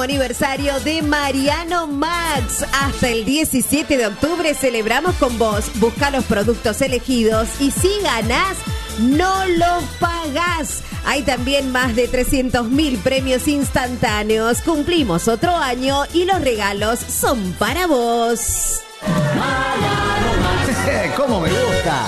Aniversario de Mariano Max. Hasta el 17 de octubre celebramos con vos. Busca los productos elegidos y si ganás, no los pagás. Hay también más de 300.000 premios instantáneos. Cumplimos otro año y los regalos son para vos. ¿Cómo me gusta?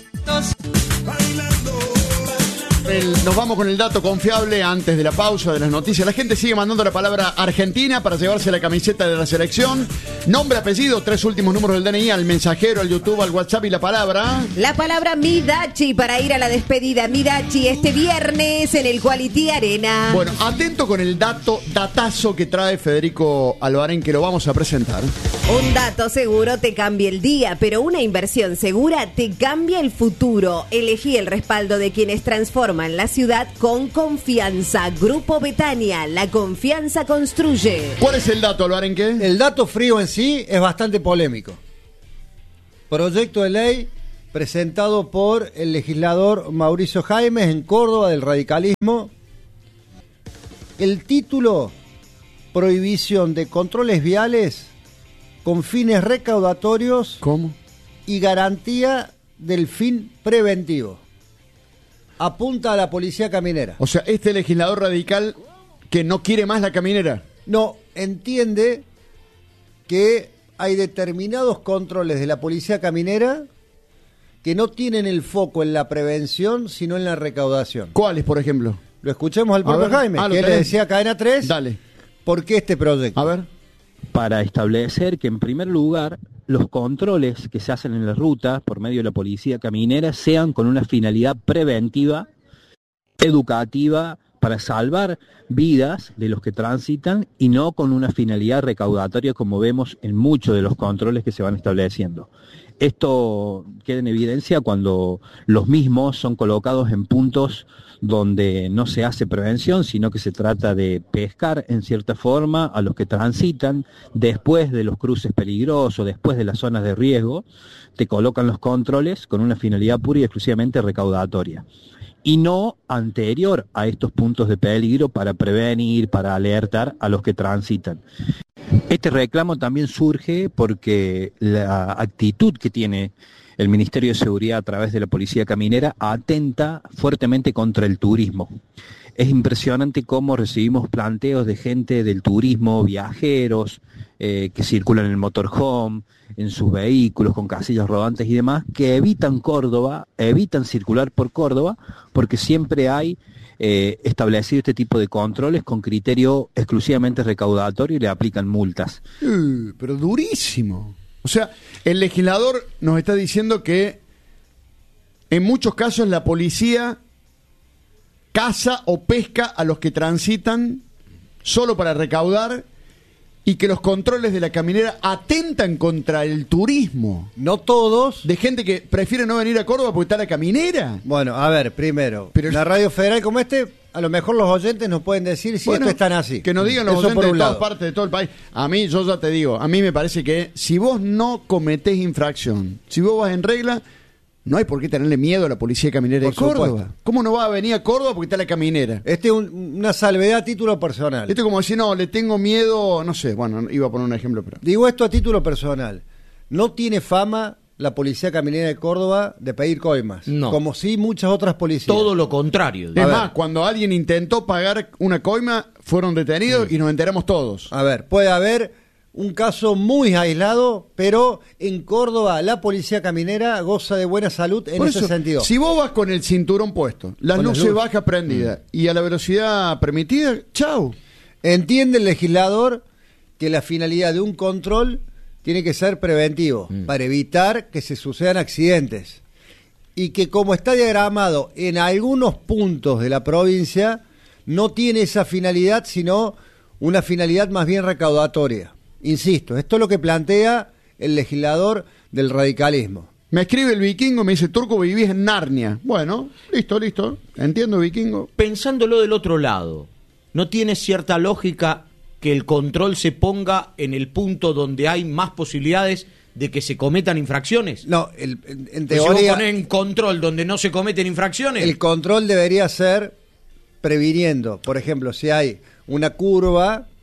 Nos vamos con el dato confiable antes de la pausa de las noticias. La gente sigue mandando la palabra Argentina para llevarse la camiseta de la selección. Nombre, apellido, 3 últimos números del DNI, al mensajero, al YouTube, al WhatsApp y la palabra. La palabra Midachi para ir a la despedida. Midachi este viernes en el Quality Arena. Bueno, atento con el datazo que trae Federico Albarén, que lo vamos a presentar. Un dato seguro te cambia el día, pero una inversión segura te cambia el futuro. Elegí el respaldo de quienes transforman la ciudad con confianza. Grupo Betania, la confianza construye. ¿Cuál es el dato, Albarén? ¿Qué? El dato frío en sí es bastante polémico. Proyecto de ley presentado por el legislador Mauricio Jaimes en Córdoba del radicalismo. El título: prohibición de controles viales con fines recaudatorios. ¿Cómo? Y garantía del fin preventivo. Apunta a la policía caminera. O sea, este legislador radical que no quiere más la caminera. No, entiende que hay determinados controles de la policía caminera que no tienen el foco en la prevención, sino en la recaudación. ¿Cuáles, por ejemplo? Lo escuchemos al propio Jaime, que le decía a Cadena 3. Dale. ¿Por qué este proyecto? A ver. Para establecer que, en primer lugar, los controles que se hacen en la ruta por medio de la policía caminera sean con una finalidad preventiva, educativa, para salvar vidas de los que transitan y no con una finalidad recaudatoria como vemos en muchos de los controles que se van estableciendo. Esto queda en evidencia cuando los mismos son colocados en puntos donde no se hace prevención, sino que se trata de pescar en cierta forma a los que transitan después de los cruces peligrosos, después de las zonas de riesgo. Te colocan los controles con una finalidad pura y exclusivamente recaudatoria, y no anterior a estos puntos de peligro para prevenir, para alertar a los que transitan. Este reclamo también surge porque la actitud que tiene el Ministerio de Seguridad a través de la Policía Caminera atenta fuertemente contra el turismo. Es impresionante cómo recibimos planteos de gente del turismo, viajeros, que circulan en el motorhome, en sus vehículos con casillas rodantes y demás, que evitan Córdoba, evitan circular por Córdoba, porque siempre hay establecido este tipo de controles con criterio exclusivamente recaudatorio y le aplican multas. Pero durísimo. O sea, el legislador nos está diciendo que en muchos casos la policía caza o pesca a los que transitan solo para recaudar y que los controles de la caminera atentan contra el turismo. No todos. De gente que prefiere no venir a Córdoba porque está la caminera. Bueno, a ver, primero, la radio federal como a lo mejor los oyentes nos pueden decir si esto es tan así. Que nos digan los oyentes de todas partes, de todo el país. A mí, yo ya te digo, a mí me parece que si vos no cometés infracción, si vos vas en regla, no hay por qué tenerle miedo a la policía caminera de Córdoba. Supuesto. ¿Cómo no va a venir a Córdoba porque está la caminera? Este es una salvedad a título personal. Esto es como decir, no, le tengo miedo, no sé, bueno, iba a poner un ejemplo, pero... Digo esto a título personal. No tiene fama la policía caminera de Córdoba de pedir coimas. No. Como sí muchas otras policías. Todo lo contrario. Es más, cuando alguien intentó pagar una coima, fueron detenidos y nos enteramos todos. A ver, puede haber un caso muy aislado, pero en Córdoba la policía caminera goza de buena salud en ese sentido. Si vos vas con el cinturón puesto, las luces bajas prendidas y a la velocidad permitida, chau. Entiende el legislador que la finalidad de un control tiene que ser preventivo, para evitar que se sucedan accidentes. Y que como está diagramado en algunos puntos de la provincia, no tiene esa finalidad, sino una finalidad más bien recaudatoria. Insisto, esto es lo que plantea el legislador del radicalismo. Me escribe el vikingo, me dice, Turco, vivís en Narnia. Bueno, listo, entiendo, vikingo. Pensándolo del otro lado, ¿no tiene cierta lógica que el control se ponga en el punto donde hay más posibilidades de que se cometan infracciones? No, en teoría... teoría... Si vos ponés en control donde no se cometen infracciones... El control debería ser previniendo. Por ejemplo, si hay una curva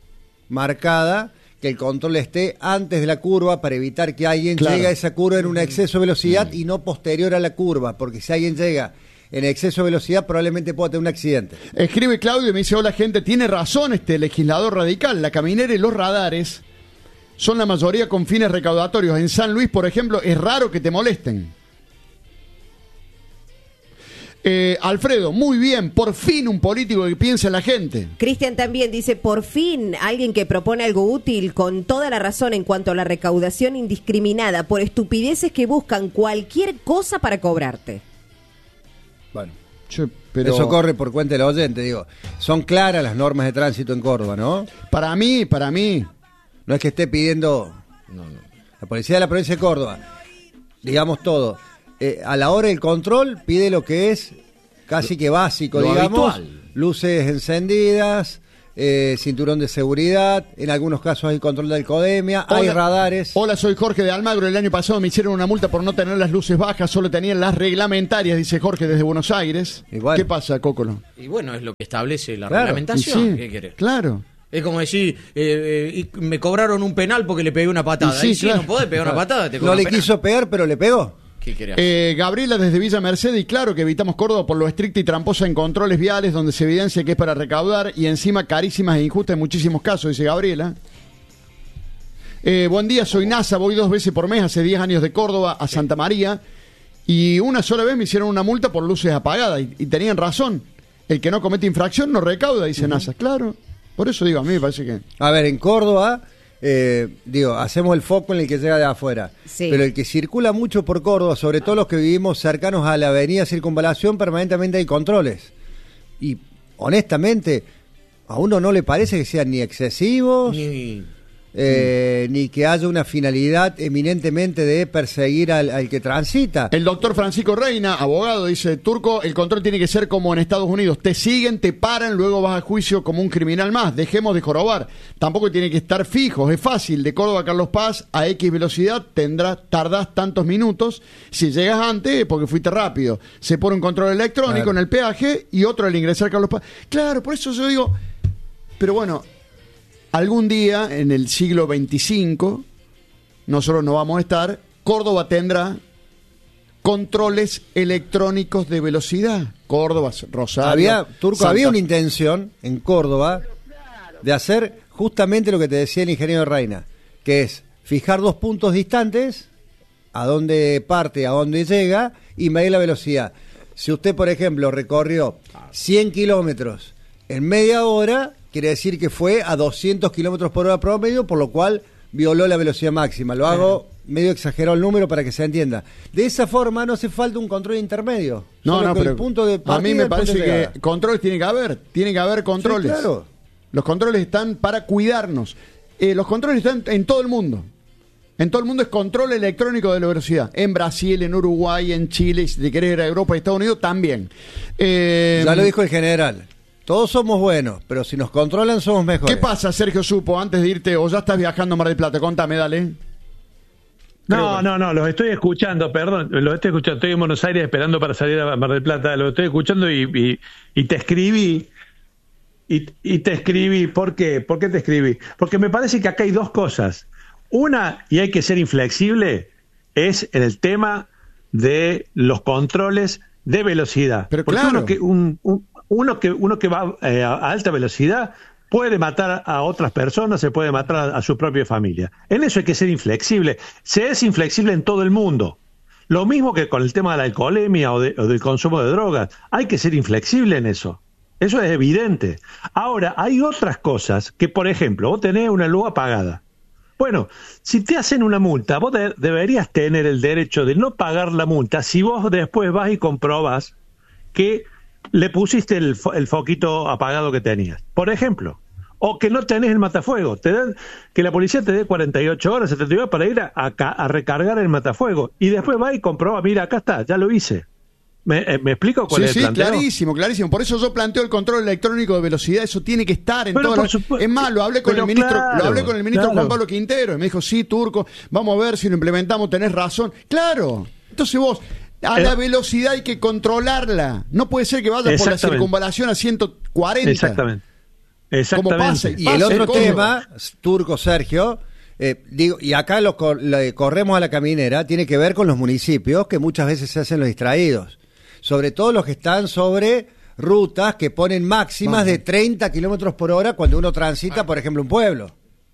marcada que el control esté antes de la curva para evitar que alguien llegue a esa curva en un exceso de velocidad y no posterior a la curva, porque si alguien llega en exceso de velocidad probablemente pueda tener un accidente. Escribe Claudio y me dice, hola gente, tiene razón este legislador radical, la caminera y los radares son la mayoría con fines recaudatorios. En San Luis, por ejemplo, es raro que te molesten. Alfredo, muy bien, por fin un político que piensa en la gente. Cristian también dice, por fin alguien que propone algo útil con toda la razón en cuanto a la recaudación indiscriminada por estupideces que buscan cualquier cosa para cobrarte. Bueno, pero eso corre por cuenta del oyente, digo. Son claras las normas de tránsito en Córdoba, ¿no? Para mí. No es que esté pidiendo... No. La policía de la provincia de Córdoba, digamos todo... a la hora del control pide lo que es casi que básico, digamos, habitual. Luces encendidas, cinturón de seguridad, en algunos casos hay control de alcoholemia, hay radares. Hola, soy Jorge de Almagro, el año pasado me hicieron una multa por no tener las luces bajas, solo tenían las reglamentarias, dice Jorge desde Buenos Aires. Igual. ¿Qué pasa, Cócolo? Y bueno, es lo que establece la reglamentación. Sí, ¿qué querés? Claro. Es como decir, me cobraron un penal porque le pegué una patada. Sí, no podés pegar una patada. No le quiso pegar, pero le pegó. Gabriela desde Villa Mercedes, y claro que evitamos Córdoba por lo estricta y tramposa en controles viales donde se evidencia que es para recaudar y encima carísimas e injustas en muchísimos casos, dice Gabriela. Buen día, soy NASA, voy 2 veces por mes hace 10 años de Córdoba a Santa María y una sola vez me hicieron una multa por luces apagadas y tenían razón, el que no comete infracción no recauda, dice NASA. Claro, por eso digo, a mí me parece que... A ver, en Córdoba... hacemos el foco en el que llega de afuera, pero el que circula mucho por Córdoba, sobre todo los que vivimos cercanos a la avenida Circunvalación, permanentemente hay controles y honestamente a uno no le parece que sean ni excesivos ni que haya una finalidad eminentemente de perseguir al que transita. El doctor Francisco Reina, abogado, dice, Turco, el control tiene que ser como en Estados Unidos, te siguen, te paran, luego vas a juicio como un criminal más, dejemos de jorobar, tampoco tiene que estar fijos, es fácil, de Córdoba a Carlos Paz a X velocidad tardás tantos minutos, si llegas antes porque fuiste rápido, se pone un control electrónico en el peaje y otro al ingresar a Carlos Paz. Claro, por eso yo digo, pero bueno, algún día, en el siglo XXV, nosotros no vamos a estar, Córdoba tendrá controles electrónicos de velocidad. Córdoba, Rosario. Había una intención en Córdoba de hacer justamente lo que te decía el ingeniero Reina, que es fijar 2 puntos distantes, a dónde parte, a dónde llega, y medir la velocidad. Si usted, por ejemplo, recorrió 100 kilómetros en media hora, quiere decir que fue a 200 kilómetros por hora promedio, por lo cual violó la velocidad máxima. Lo hago medio exagerado el número para que se entienda. De esa forma no hace falta un control intermedio. Pero el punto de partida, a mí me parece que controles tiene que haber controles. Sí, claro. Los controles están para cuidarnos. Los controles están en todo el mundo. En todo el mundo es control electrónico de la velocidad. En Brasil, en Uruguay, en Chile, si te querés ir a Europa y Estados Unidos, también. Ya lo dijo el general. Todos somos buenos, pero si nos controlan somos mejores. ¿Qué pasa, Sergio Supo, antes de irte, o ya estás viajando a Mar del Plata? Contame, dale. No, los estoy escuchando, estoy en Buenos Aires esperando para salir a Mar del Plata, lo estoy escuchando y te escribí, ¿por qué? ¿Por qué te escribí? Porque me parece que acá hay 2 cosas. Una, y hay que ser inflexible, es en el tema de los controles de velocidad. Pero porque claro. uno que va a alta velocidad puede matar a otras personas, se puede matar a su propia familia. En eso hay que ser inflexible. Se es inflexible en todo el mundo. Lo mismo que con el tema de la alcoholemia o del consumo de drogas. Hay que ser inflexible en eso. Eso es evidente. Ahora, hay otras cosas que, por ejemplo, vos tenés una luz apagada. Bueno, si te hacen una multa, vos deberías tener el derecho de no pagar la multa si vos después vas y comprobás que le pusiste el foquito apagado que tenías, por ejemplo, o que no tenés el matafuego, que la policía te dé 48 horas, 72 horas para ir a recargar el matafuego, y después va y comprueba, mira, acá está, ya lo hice. ¿Me explico cuál es el planteo? Clarísimo. Por eso yo planteo el control electrónico de velocidad. Eso tiene que estar en todo. Es más, lo hablé con el ministro Juan Pablo Quintero y me dijo, sí, Turco, vamos a ver si lo implementamos, tenés razón. Claro. Entonces vos, a la velocidad hay que controlarla. No puede ser que vayas por la circunvalación a 140. Exactamente. Y el otro tema, Turco Sergio, y acá corremos a la caminera, tiene que ver con los municipios que muchas veces se hacen los distraídos. Sobre todo los que están sobre rutas que ponen máximas de 30 kilómetros por hora cuando uno transita, por ejemplo, un pueblo.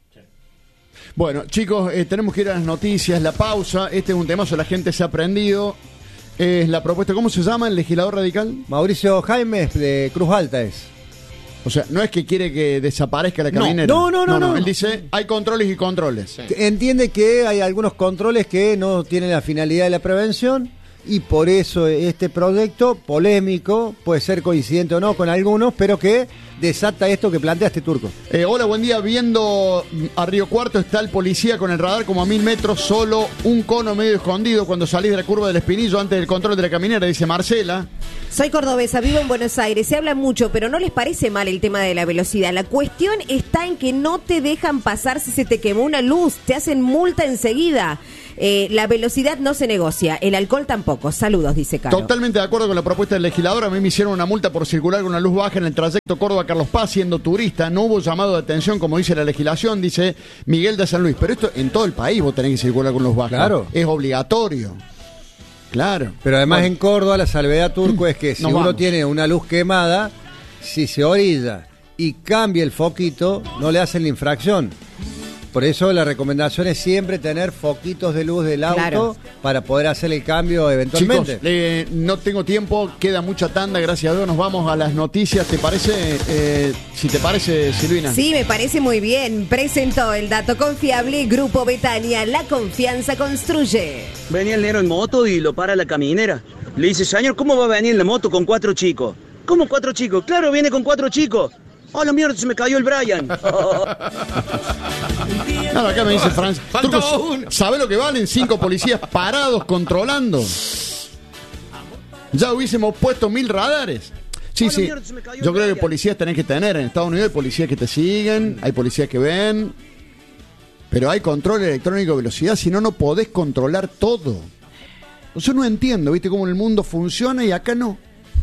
Bueno, chicos, tenemos que ir a las noticias, la pausa. Este es un temazo, la gente se ha aprendido. Es la propuesta, ¿cómo se llama el legislador radical? Mauricio Jaimes, de Cruz Alta es. O sea, no es que quiere que desaparezca la caminera. No. Él dice, hay controles y controles. Sí. Entiende que hay algunos controles que no tienen la finalidad de la prevención y por eso este proyecto polémico, puede ser coincidente o no con algunos, pero que desata esto que plantea este Turco. Hola, buen día. Viendo a Río Cuarto está el policía con el radar como a 1000 metros, solo un cono medio escondido cuando salís de la curva del Espinillo antes del control de la caminera, dice Marcela. Soy cordobesa, vivo en Buenos Aires, se habla mucho, pero no les parece mal el tema de la velocidad. La cuestión está en que no te dejan pasar si se te quemó una luz, te hacen multa enseguida. La velocidad no se negocia, el alcohol tampoco. Saludos, dice Caro. Totalmente de acuerdo con la propuesta del legislador. A mí me hicieron una multa por circular con una luz baja en el trayecto Córdoba-Carlos Paz siendo turista. No hubo llamado de atención, como dice la legislación, dice Miguel de San Luis. Pero esto en todo el país vos tenés que circular con luz baja. Claro. Es obligatorio. Claro. Pero además en Córdoba la salvedad, Turco, es que si uno tiene una luz quemada, si se orilla y cambia el foquito, no le hacen la infracción. Por eso la recomendación es siempre tener foquitos de luz del auto para poder hacer el cambio eventualmente. Chicos, no tengo tiempo, queda mucha tanda, gracias a Dios. Nos vamos a las noticias, ¿te parece? Si te parece, Silvina. Sí, me parece muy bien. Presentó el dato confiable Grupo Betania, la confianza construye. Venía el negro en moto y lo para la caminera. Le dice, señor, ¿cómo va a venir en la moto con 4 chicos? ¿Cómo 4 chicos? Claro, viene con 4 chicos. ¡Oh, la mierda, se me cayó el Brian! No, acá me dice Franz. ¿Sabe lo que valen 5 policías parados controlando? Ya hubiésemos puesto 1000 radares. Sí. Yo creo que policías tenés que tener. En Estados Unidos hay policías que te siguen, hay policías que ven. Pero hay control electrónico de velocidad, si no, no podés controlar todo. Yo no entiendo, ¿viste? Cómo el mundo funciona y acá no.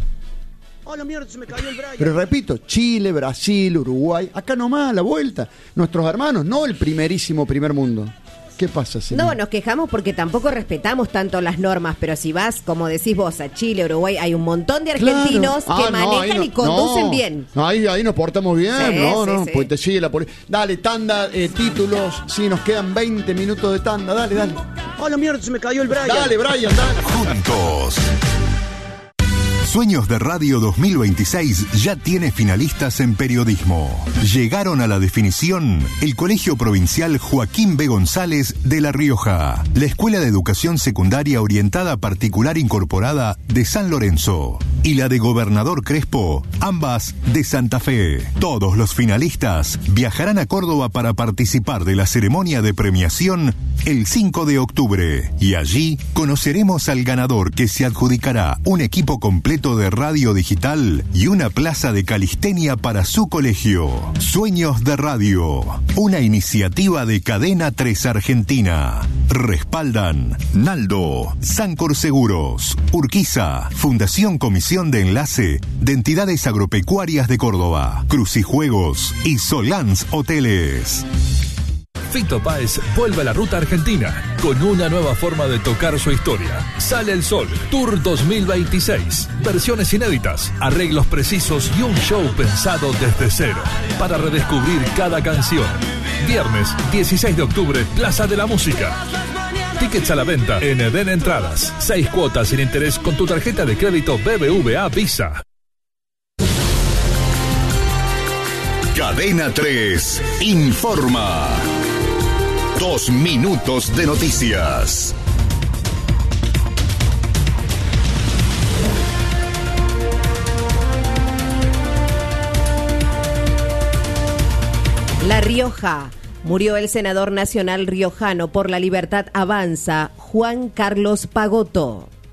¡Oh, la mierda, se me cayó el Brian! Pero repito, Chile, Brasil, Uruguay, acá nomás a la vuelta. Nuestros hermanos, no el primer mundo. ¿Qué pasa, señor? No, nos quejamos porque tampoco respetamos tanto las normas, pero si vas, como decís vos, a Chile, Uruguay, hay un montón de argentinos que manejan y conducen bien. No, ahí nos portamos bien, sí. Pues te sigue la policía. Dale, tanda, títulos, sí, nos quedan 20 minutos de tanda, dale. ¡Oh, la mierda, se me cayó el Brian! Dale, Brian, dale. Juntos. Sueños de Radio 2026 ya tiene finalistas en periodismo. Llegaron a la definición el Colegio Provincial Joaquín B. González de La Rioja, la Escuela de Educación Secundaria Orientada Particular Incorporada de San Lorenzo y la de Gobernador Crespo, ambas de Santa Fe. Todos los finalistas viajarán a Córdoba para participar de la ceremonia de premiación el 5 de octubre y allí conoceremos al ganador que se adjudicará un equipo completo de radio digital y una plaza de calistenia para su colegio. Sueños de Radio, una iniciativa de Cadena 3 Argentina. Respaldan Naldo, Sancor Seguros, Urquiza, Fundación Comisión de Enlace de Entidades Agropecuarias de Córdoba, Crucijuegos y Solans Hoteles. Fito Páez vuelve a la ruta argentina con una nueva forma de tocar su historia. Sale el Sol, Tour 2026. Versiones inéditas, arreglos precisos y un show pensado desde cero para redescubrir cada canción. Viernes 16 de octubre, Plaza de la Música. Tickets a la venta en Eden Entradas. 6 cuotas sin interés con tu tarjeta de crédito BBVA Visa. Cadena 3 informa. 2 minutos de noticias. La Rioja. Murió el senador nacional riojano por la libertad Avanza, Juan Carlos Pagotto.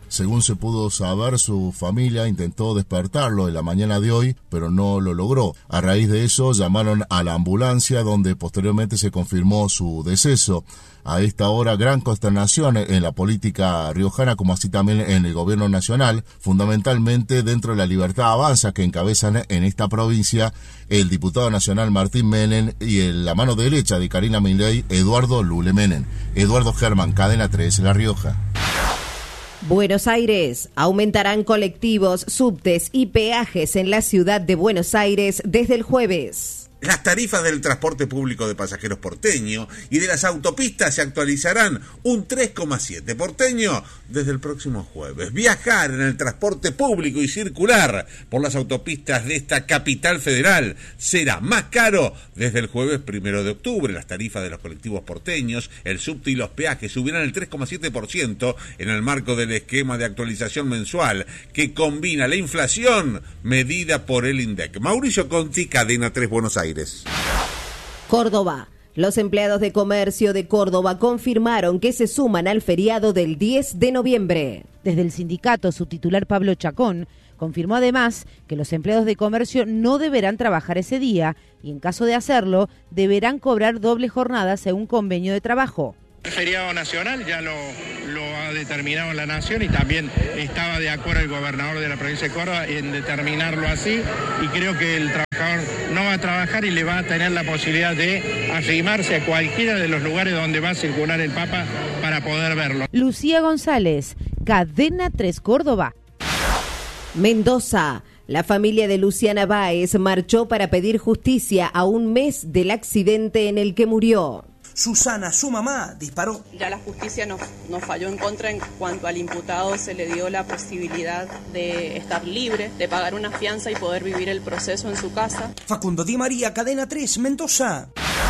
Según se pudo saber, su familia intentó despertarlo en la mañana de hoy, pero no lo logró. A raíz de eso llamaron a la ambulancia, donde posteriormente se confirmó su deceso. A esta hora, gran consternación en la política riojana, como así también en el gobierno nacional, fundamentalmente dentro de la Libertad Avanza, que encabezan en esta provincia el diputado nacional Martín Menem y la mano derecha de Karina Milei, Eduardo Lule Menem. Eduardo Germán, Cadena 3, La Rioja. Buenos Aires. Aumentarán colectivos, subtes y peajes en la ciudad de Buenos Aires desde el jueves. Las tarifas del transporte público de pasajeros porteño y de las autopistas se actualizarán un 3,7 porteño desde el próximo jueves. Viajar en el transporte público y circular por las autopistas de esta capital federal será más caro desde el jueves 1 de octubre. Las tarifas de los colectivos porteños, el subte y los peajes subirán el 3,7% en el marco del esquema de actualización mensual que combina la inflación medida por el INDEC. Mauricio Conti, Cadena 3, Buenos Aires. Córdoba. Los empleados de comercio de Córdoba confirmaron que se suman al feriado del 10 de noviembre. Desde el sindicato, su titular Pablo Chacón confirmó además que los empleados de comercio no deberán trabajar ese día y en caso de hacerlo deberán cobrar doble jornada según convenio de trabajo. El feriado nacional ya lo ha determinado la Nación y también estaba de acuerdo el gobernador de la provincia de Córdoba en determinarlo así, y creo que el trabajador no va a trabajar y le va a tener la posibilidad de arrimarse a cualquiera de los lugares donde va a circular el Papa para poder verlo. Lucía González, Cadena 3 Córdoba. Mendoza. La familia de Luciana Báez marchó para pedir justicia a un mes del accidente en el que murió. Susana, su mamá, disparó. Ya la justicia nos falló en contra en cuanto al imputado se le dio la posibilidad de estar libre, de pagar una fianza y poder vivir el proceso en su casa. Facundo Di María, Cadena 3, Mendoza.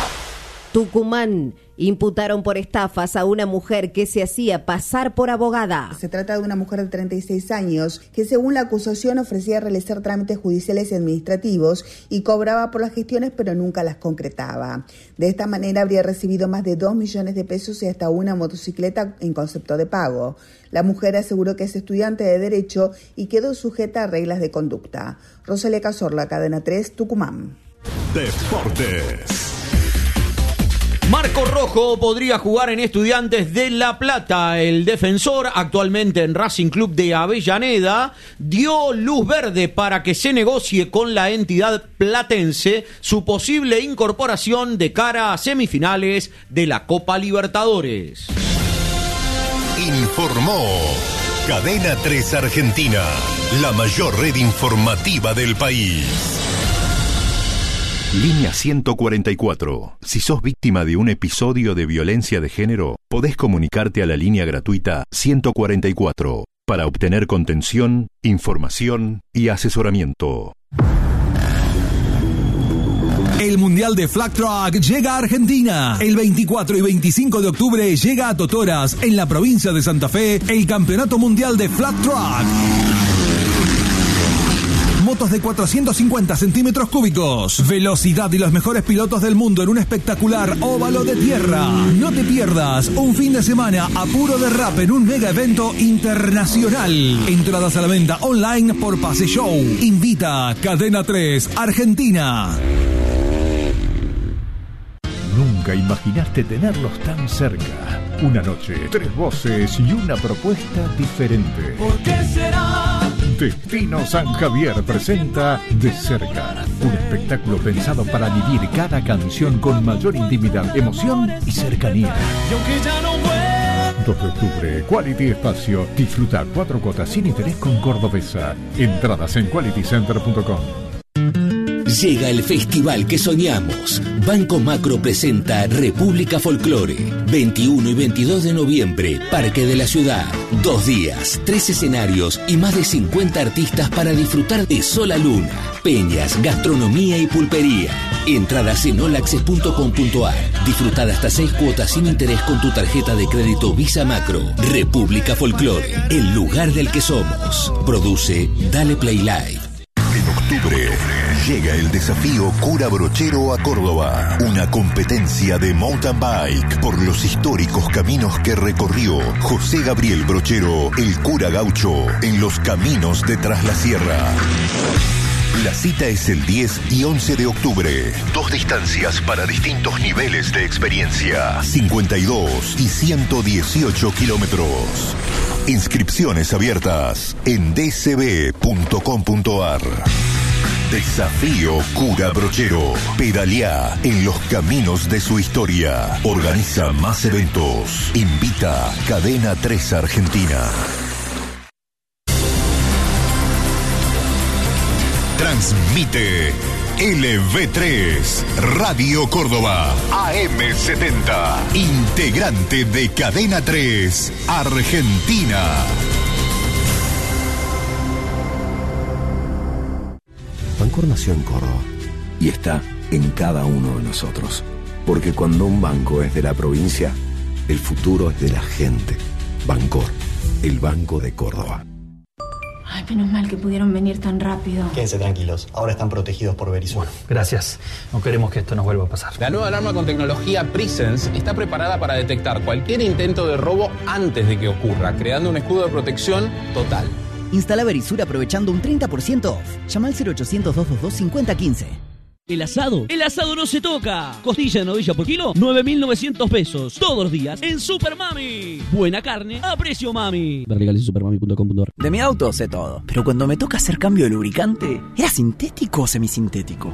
Tucumán. Imputaron por estafas a una mujer que se hacía pasar por abogada. Se trata de una mujer de 36 años que, según la acusación, ofrecía realizar trámites judiciales y administrativos y cobraba por las gestiones, pero nunca las concretaba. De esta manera habría recibido más de 2 millones de pesos y hasta una motocicleta en concepto de pago. La mujer aseguró que es estudiante de Derecho y quedó sujeta a reglas de conducta. Rosalia Cazorla, Cadena 3, Tucumán. Deportes. Marco Rojo podría jugar en Estudiantes de La Plata. El defensor, actualmente en Racing Club de Avellaneda, dio luz verde para que se negocie con la entidad platense su posible incorporación de cara a semifinales de la Copa Libertadores. Informó Cadena 3 Argentina, la mayor red informativa del país. Línea 144. Si sos víctima de un episodio de violencia de género, podés comunicarte a la línea gratuita 144 para obtener contención, información y asesoramiento. El Mundial de Flag Track llega a Argentina. El 24 y 25 de octubre llega a Totoras, en la provincia de Santa Fe, el Campeonato Mundial de Flag Track. Motos de 450 centímetros cúbicos, velocidad y los mejores pilotos del mundo en un espectacular óvalo de tierra. No te pierdas un fin de semana a puro derrape en un mega evento internacional. Entradas a la venta online por Pase Show. Invita Cadena 3 Argentina. Nunca imaginaste tenerlos tan cerca. Una noche, 3 voces y una propuesta diferente. ¿Por qué será? Destino San Javier presenta De Cerca, un espectáculo pensado para vivir cada canción con mayor intimidad, emoción y cercanía. Y aunque ya no vuelvo. 2 de octubre, Quality Espacio. Disfruta 4 cuotas sin interés con Cordobesa. Entradas en qualitycenter.com. Llega el festival que soñamos. Banco Macro presenta República Folclore. 21 y 22 de noviembre, Parque de la Ciudad. 2 días, 3 escenarios y más de 50 artistas para disfrutar de Sola Luna, peñas, gastronomía y pulpería. Entradas en olaccess.com.ar. Disfrutada hasta 6 cuotas sin interés con tu tarjeta de crédito Visa Macro. República Folclore, el lugar del que somos. Produce Dale Play Live. En octubre Llega el desafío Cura Brochero a Córdoba. Una competencia de mountain bike por los históricos caminos que recorrió José Gabriel Brochero, el cura gaucho, en los caminos de Tras la Sierra. La cita es el 10 y 11 de octubre. 2 distancias para distintos niveles de experiencia. 52 y 118 kilómetros. Inscripciones abiertas en dcb.com.ar. Desafío Cura Brochero. Pedalea en los caminos de su historia. Organiza más eventos. Invita Cadena 3 Argentina. Transmite LV3 Radio Córdoba AM70. Integrante de Cadena 3 Argentina. Bancor nació en Córdoba y está en cada uno de nosotros. Porque cuando un banco es de la provincia, el futuro es de la gente. Bancor, el Banco de Córdoba. Ay, menos mal que pudieron venir tan rápido. Quédense tranquilos, ahora están protegidos por Verisur. Gracias. No queremos que esto nos vuelva a pasar. La nueva alarma con tecnología Presence está preparada para detectar cualquier intento de robo antes de que ocurra, creando un escudo de protección total. Instala Verisur aprovechando un 30% off. Llama al 0800-222-5015. El asado no se toca. Costilla de novilla por kilo, 9.900 pesos. Todos los días en Super Mami. Buena carne a precio mami. Ver legales en supermami.com.ar. De mi auto sé todo, pero cuando me toca hacer cambio de lubricante, ¿era sintético o semisintético?